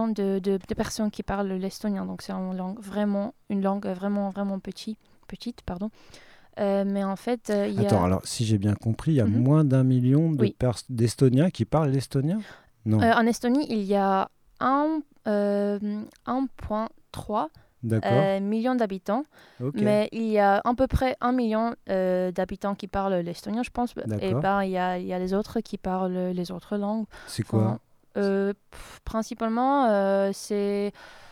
millions de personnes qui parlent l'estonien. Donc, c'est une langue vraiment, vraiment petite. Pardon. Mais en fait, il y Attends, a... alors si j'ai bien compris, il y a Mhm. moins d'un million Oui. d'Estoniens qui parlent l'estonien? Non. En Estonie, il y a 1,3 D'accord. million d'habitants, Ok. mais il y a à peu près 1 million d'habitants qui parlent l'estonien, je pense. Et D'accord. ben, il y a les autres qui parlent les autres langues. C'est quoi? Enfin, principalement, c'est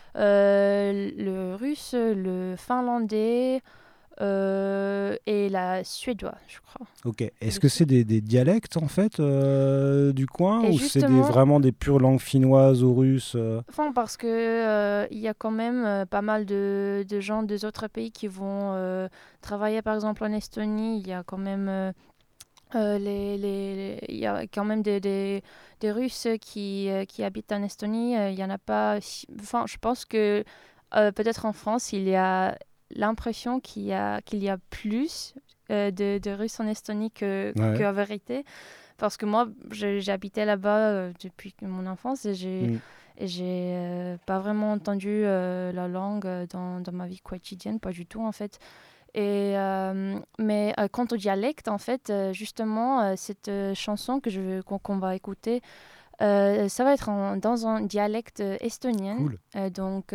le russe, le finlandais et la suédois, je crois. Ok. Est-ce Le que sué- c'est des dialectes en fait du coin Et ou c'est justement, vraiment des pures langues finnoises ou russes enfin, parce que il y a quand même pas mal de gens des autres pays qui vont travailler, par exemple en Estonie. Il y a quand même il y a quand même des Russes qui habitent en Estonie. Il y en a pas. Enfin, je pense que peut-être en France, il y a l'impression qu'il y a plus de Russes en Estonie Ouais. qu'en vérité. Parce que moi, j'habitais là-bas depuis mon enfance Mm. et j'ai pas vraiment entendu la langue dans ma vie quotidienne, pas du tout en fait. Mais quant au dialecte, en fait, justement, cette chanson qu'on va écouter, ça va être dans un dialecte estonien. Cool. Donc,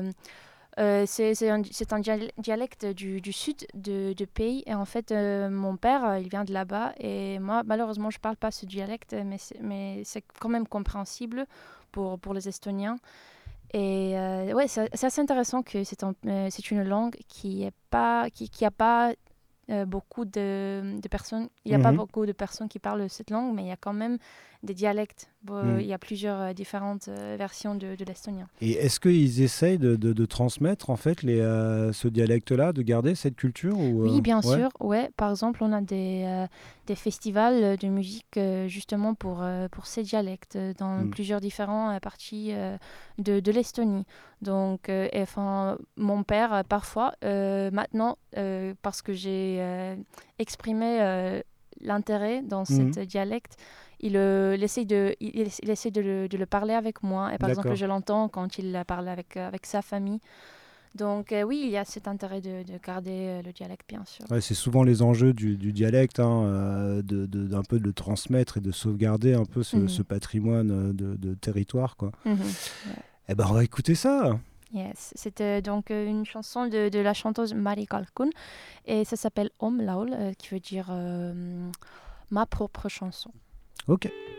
c'est un dialecte du sud du pays. Et en fait, mon père, il vient de là-bas. Et moi, malheureusement, je ne parle pas ce dialecte, mais c'est quand même compréhensible pour les Estoniens. Et ouais, c'est assez intéressant que c'est une langue qui a pas beaucoup de personnes. Il n'y a pas Mhm. beaucoup de personnes qui parlent cette langue, mais il y a quand même des dialectes. Mm. Il y a plusieurs différentes versions de l'estonien. Et est-ce qu'ils essayent de transmettre en fait ce dialecte-là, de garder cette culture ou Oui, bien ouais. sûr. Ouais, par exemple, on a des festivals de musique justement pour ces dialectes dans Mm. plusieurs différentes parties de l'Estonie. Donc, et, enfin, mon père, parfois, maintenant, parce que j'ai exprimé l'intérêt dans Mm. cette dialecte, il essaie de le parler avec moi. Et par exemple, D'accord. je l'entends quand il parle avec sa famille. Donc oui, il y a cet intérêt de garder le dialecte, bien sûr. Ouais, c'est souvent les enjeux du dialecte, hein, d'un peu de le transmettre et de sauvegarder un peu ce Mhm. patrimoine de territoire, quoi. Mhm. Ouais. Eh ben, on va écouter ça. Yes. C'était donc une chanson de la chanteuse Mari Kalkun et ça s'appelle Om Laul, qui veut dire ma propre chanson. Ok.